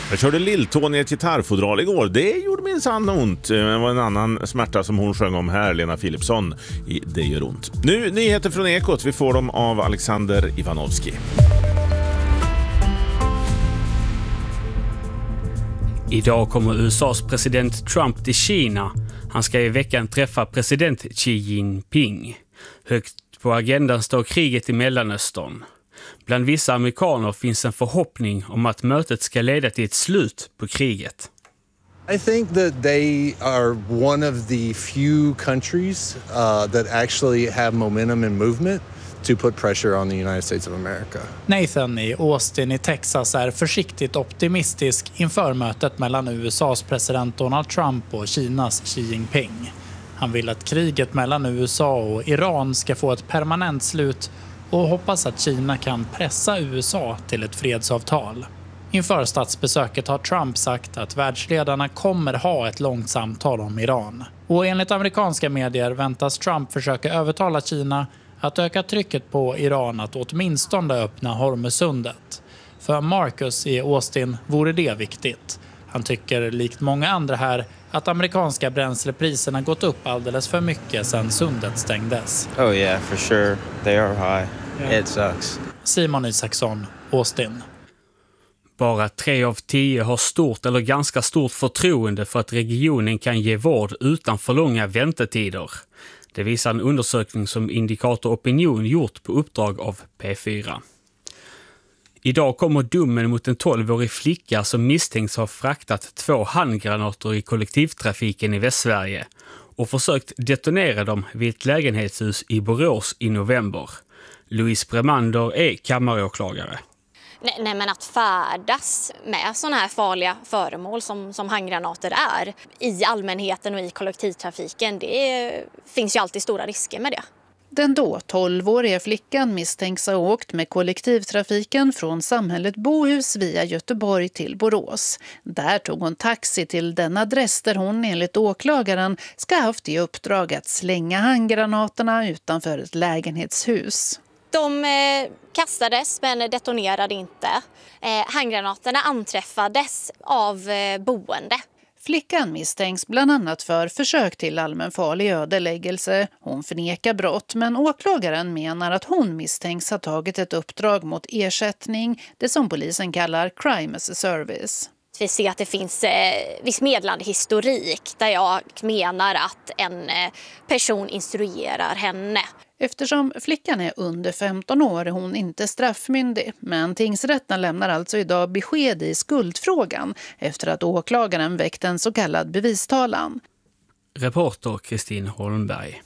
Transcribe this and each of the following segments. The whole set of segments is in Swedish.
Jag körde lilltån i ett gitarrfodral igår. Det gjorde minsann ont. Det var en annan smärta som hon sjöng om här, Lena Philipsson, i Det gör ont. Nu nyheter från Ekot. Vi får dem av Alexander Ivanovski. Idag kommer USAs president Trump till Kina. Han ska i veckan träffa president Xi Jinping. Högt på agendan står kriget i Mellanöstern. Bland vissa amerikaner finns en förhoppning om att mötet ska leda till ett slut på kriget. I think that they are one of the few countries that actually have momentum and movement to put pressure on the United States of America. Nathan i Austin i Texas är försiktigt optimistisk inför mötet mellan USAs president Donald Trump och Kinas Xi Jinping. Han vill att kriget mellan USA och Iran ska få ett permanent slut och hoppas att Kina kan pressa USA till ett fredsavtal. Inför statsbesöket har Trump sagt att världsledarna kommer ha ett långt samtal om Iran. Och enligt amerikanska medier väntas Trump försöka övertala Kina att öka trycket på Iran att åtminstone öppna Hormuzsundet. För Marcus i Austin vore det viktigt. Han tycker likt många andra här att amerikanska bränslepriserna gått upp alldeles för mycket sedan sundet stängdes. Oh yeah, for sure. They are high. It sucks. Simon Isaksson, Austin. Bara 3 av 10 har stort eller ganska stort förtroende för att regionen kan ge vård utan för långa väntetider. Det visar en undersökning som Indikator Opinion gjort på uppdrag av P4. Idag kommer domen mot en 12-årig flicka som misstänks ha fraktat 2 handgranater i kollektivtrafiken i Västsverige och försökt detonera dem vid ett lägenhetshus i Borås i november. Louise Bremander är kammaråklagare. Nej, men att färdas med sådana här farliga föremål som handgranater är i allmänheten och i kollektivtrafiken, det finns ju alltid stora risker med det. Den då 12-åriga flickan misstänks ha åkt med kollektivtrafiken från samhället Bohus via Göteborg till Borås. Där tog hon taxi till den adress där hon enligt åklagaren ska ha haft i uppdrag att slänga handgranaterna utanför ett lägenhetshus. De kastades men detonerade inte. Handgranaterna anträffades av boende. Flickan misstänks bland annat för försök till allmänfarlig ödeläggelse. Hon förnekar brott, men åklagaren menar att hon misstänks ha tagit ett uppdrag mot ersättning, det som polisen kallar crime as a service. Vi ser att det finns viss medlande historik där jag menar att en person instruerar henne. Eftersom flickan är under 15 år är hon inte straffmyndig, men tingsrätten lämnar alltså idag besked i skuldfrågan efter att åklagaren väckt en så kallad bevistalan. Reporter Kristin Holmberg.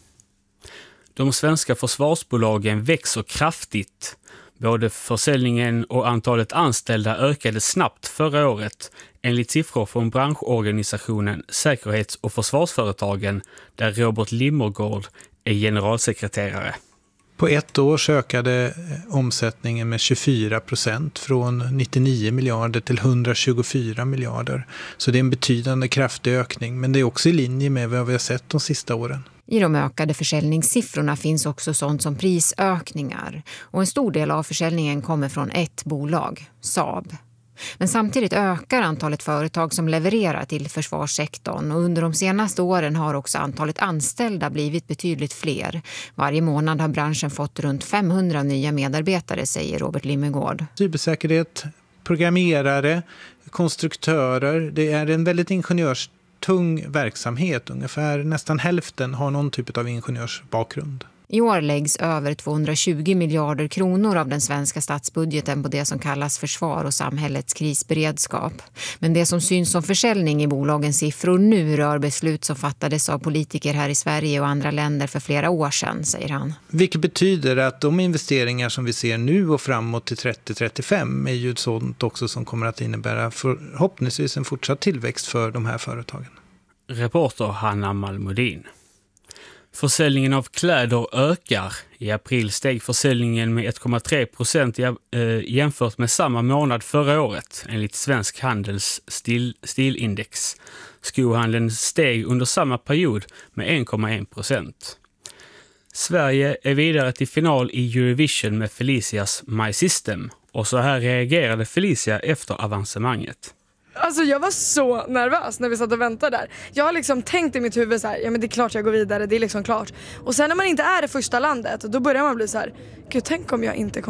De svenska försvarsbolagen växer kraftigt. Både försäljningen och antalet anställda ökade snabbt förra året enligt siffror från branschorganisationen Säkerhets- och försvarsföretagen där Robert Limmergård är generalsekreterare. På ett år ökade omsättningen med 24% från 99 miljarder till 124 miljarder. Så det är en betydande kraftig ökning, men det är också i linje med vad vi har sett de sista åren. I de ökade försäljningssiffrorna finns också sånt som prisökningar och en stor del av försäljningen kommer från ett bolag, Saab. Men samtidigt ökar antalet företag som levererar till försvarssektorn och under de senaste åren har också antalet anställda blivit betydligt fler. Varje månad har branschen fått runt 500 nya medarbetare, säger Robert Limmergård. Cybersäkerhet, programmerare, konstruktörer, det är en väldigt ingenjörstung verksamhet. Ungefär nästan hälften har någon typ av ingenjörsbakgrund. I år läggs över 220 miljarder kronor av den svenska statsbudgeten på det som kallas försvar och samhällets krisberedskap. Men det som syns som försäljning i bolagens siffror nu rör beslut som fattades av politiker här i Sverige och andra länder för flera år sedan, säger han. Vilket betyder att de investeringar som vi ser nu och framåt till 30-35 är ju sånt också som kommer att innebära förhoppningsvis en fortsatt tillväxt för de här företagen. Reporter Hanna Malmudin. Försäljningen av kläder ökar. I april steg försäljningen med 1,3% jämfört med samma månad förra året enligt Svensk Handels stilindex. Skohandeln steg under samma period med 1,1%. Sverige är vidare till final i Eurovision med Felicias My System och så här reagerade Felicia efter avancemanget. Alltså jag var så nervös när vi satt och väntade där. Jag har liksom tänkt i mitt huvud så här, ja men det är klart jag går vidare, det är liksom klart. Och sen när man inte är det första landet, då börjar man bli så här, gud tänk om jag inte kommer